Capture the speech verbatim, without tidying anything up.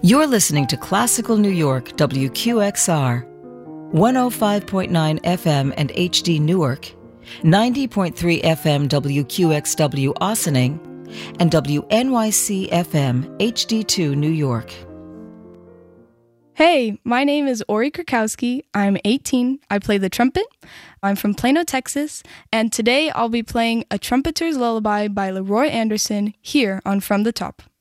You're listening to Classical New York, W Q X R, one oh five point nine F M and H D Newark, ninety point three F M W Q X W Ossining, and W N Y C F M H D two New York. Hey, my name is Ori Krakowski. I'm eighteen. I play the trumpet. I'm from Plano, Texas, and today I'll be playing A Trumpeter's Lullaby by Leroy Anderson here on From the Top.